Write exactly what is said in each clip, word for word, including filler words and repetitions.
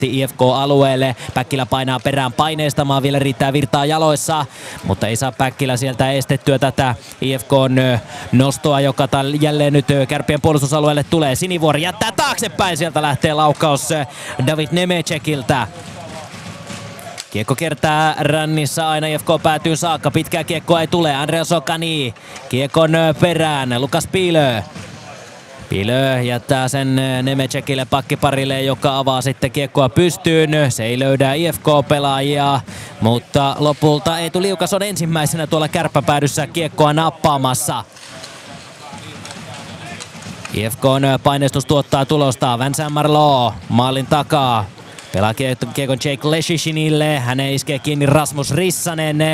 I F K-alueelle. Päkkilä painaa perään paineistamaan, vielä riittää virtaa jaloissa, mutta ei saa Päkkilä sieltä estettyä tätä I F K:n nostoa, joka jälleen nyt Kärppien puolustusalueelle tulee. Sinivuori jättää taaksepäin, sieltä lähtee laukaus David Nemecekiltä. Kiekko kertaa rännissa aina I F K päätyy saakka. Pitkää kiekkoa ei tule. Andreas Okani kiekon perään. Lukas Piilö. Piilö jättää sen Nemecekille pakkiparille, joka avaa sitten kiekkoa pystyyn. Se ei löydä I F K-pelaajia, mutta lopulta Eetu Liukas on ensimmäisenä tuolla kärppäpäädyssä kiekkoa nappaamassa. I F K:n paineistus tuottaa tulosta. Vincent Marleau maalin takaa. Pelaa kiekon Jake Leshishinille. Hänen iskee kiinni Rasmus Rissanen.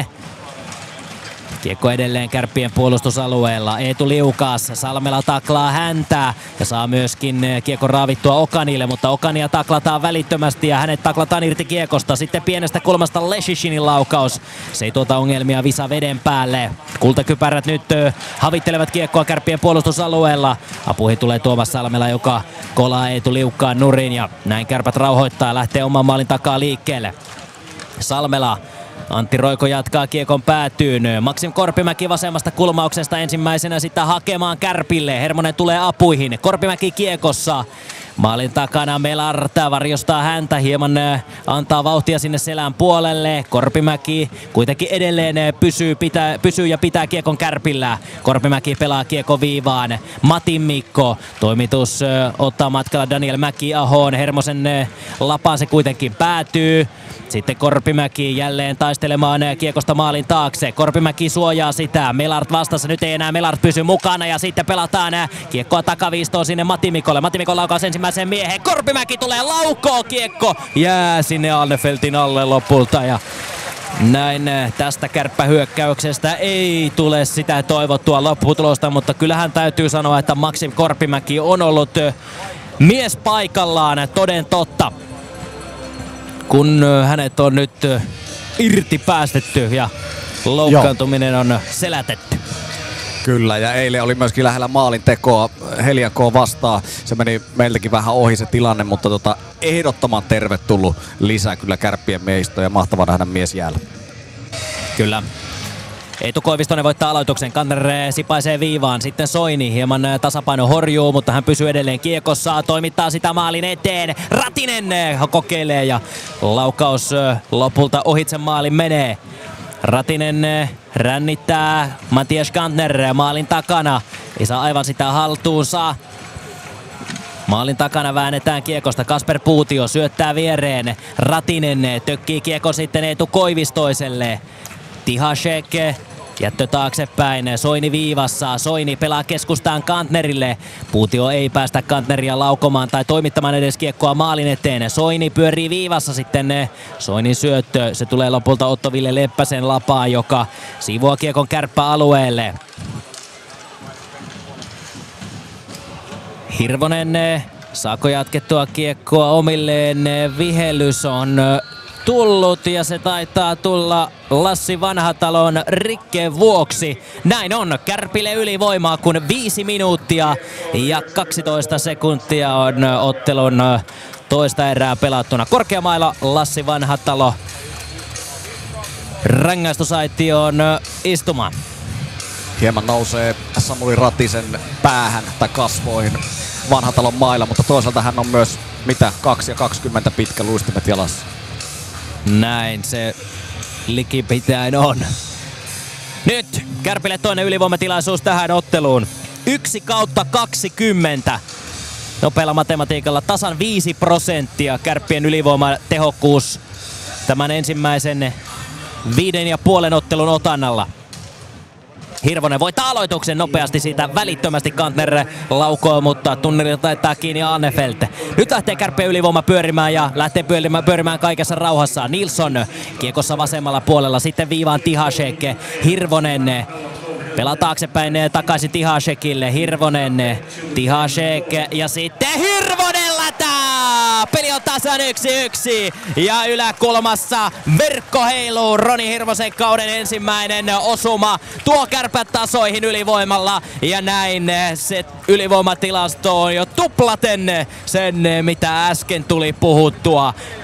Kiekko edelleen Kärppien puolustusalueella. Eetu Liukas, Salmela taklaa häntä ja saa myöskin kiekko raavittua Okanille, mutta Okania taklataan välittömästi ja hänet taklataan irti kiekosta. Sitten pienestä kulmasta Leshishinin laukaus. Se ei tuota ongelmia visa veden päälle. Kultakypärät nyt havittelevat kiekkoa Kärppien puolustusalueella. Apuihin tulee Tuomas Salmela, joka kolaa Eetu Liukkaan nurin ja näin Kärpät rauhoittaa ja lähtee oman maalin takaa liikkeelle. Salmela. Antti Roiko jatkaa kiekon päätyyn. Maksim Korpimäki vasemmasta kulmauksesta ensimmäisenä sitä hakemaan Kärpille. Hermonen tulee apuihin. Korpimäki kiekossa. Maalin takana Melarta varjostaa häntä. Hieman antaa vauhtia sinne selän puolelle. Korpimäki kuitenkin edelleen pysyy, pitää, pysyy ja pitää kiekon Kärpillä. Korpimäki pelaa kiekon viivaan. Matin Mikko. Toimitus ottaa matkalla Daniel Mäki-ahoon. Hermosen lapaan se kuitenkin päätyy. Sitten Korpimäki jälleen taistelemaan kiekosta maalin taakse. Korpimäki suojaa sitä. Melart vastassa. Nyt ei enää Melart pysy mukana ja sitten pelataan kiekkoa takaviistoon sinne Matti Mikolle. Matti Mikko laukaus ensimmäisen miehen. Korpimäki tulee laukoo kiekko. Jää sinne Alnefeltin alle lopulta ja näin tästä kärppähyökkäyksestä ei tule sitä toivottua lopputulosta, mutta kyllähän täytyy sanoa, että Maksim Korpimäki on ollut mies paikallaan toden totta, kun hänet on nyt irti päästetty ja loukkaantuminen on selätetty. Kyllä, ja eilen oli myöskin lähellä maalin tekoa Heliankoa vastaan. Se meni meiltäkin vähän ohi se tilanne, mutta tota, ehdottoman tervetullut lisää kyllä Kärppien miehistöön ja mahtavaa nähdä mies jäällä. Kyllä. Eetu Koivistonen voittaa aloituksen, Kantner sipaisee viivaan, sitten Soini, hieman tasapaino horjuu, mutta hän pysyy edelleen kiekossa, toimittaa sitä maalin eteen, Ratinen kokeilee ja laukaus lopulta ohitse maalin menee. Ratinen rännittää Matias Kantner maalin takana, ei saa aivan sitä haltuunsa. Maalin takana väännetään kiekosta, Kasper Puutio syöttää viereen, Ratinen tökkii kiekko sitten Eetu Koivistoiselle. Tihasek jättö taaksepäin, Soini viivassa, Soini pelaa keskustaan Kantnerille. Puutio ei päästä Kantneria laukomaan tai toimittamaan edes kiekkoa maalin eteen. Soini pyörii viivassa sitten, Soinin syöttö, se tulee lopulta Otto-Ville Leppäsen lapaan, joka siivoaa kiekon kärppäalueelle. Hirvonen, saako jatkettua kiekkoa omilleen, vihellys on tullut ja se taitaa tulla Lassi Vanhatalon rikkeen vuoksi. Näin on, Kärpille ylivoimaa, kun viisi minuuttia ja kaksitoista sekuntia on ottelun toista erää pelattuna. Korkeamailla Lassi Vanhatalo rangaistusaitioon istumaan. Hieman nousee Samuli Ratisen päähän tai kasvoihin Vanhatalon mailla, mutta toisaalta hän on myös mitä kaksi ja kaksikymmentä pitkä, luistimet jalassa. Näin se likipitäen on. Nyt Kärpille toinen ylivoimatilaisuus tähän otteluun. Yksi kautta kaksikymmentä. Nopealla matematiikalla tasan viisi prosenttia Kärppien ylivoimatehokkuus tämän ensimmäisen viiden ja puolen ottelun otannalla. Hirvonen voittaa aloituksen nopeasti siitä välittömästi, Kantner laukoo, mutta tunnelilla taitaa kiinni Annefelt. Nyt lähtee Kärppien ylivoima pyörimään ja lähtee pyörimään, pyörimään kaikessa rauhassa. Nilsson kiekossa vasemmalla puolella, sitten viivaan Tihasek. Hirvonen pelaa taaksepäin takaisin Tihasekille. Hirvonen, Tihasek ja sitten Hirvonen lätää! Peli on tasan yksi yksi ja yläkulmassa verkko heiluu. Roni Hirvosen kauden ensimmäinen osuma tuo Kärpät tasoihin ylivoimalla ja näin se ylivoimatilasto on jo tuplaten sen, mitä äsken tuli puhuttua.